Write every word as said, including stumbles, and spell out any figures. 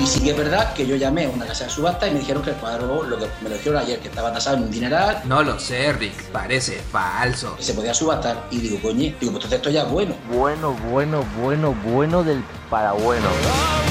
Y sí que es verdad que yo llamé a una casa de subasta y me dijeron que el cuadro, lo que me lo dijeron ayer, que estaba tasado en un dineral. No lo sé, Rick, parece falso. Que se podía subastar. Y digo, coño, digo, pues entonces esto ya es bueno. Bueno, bueno, bueno, bueno del para bueno.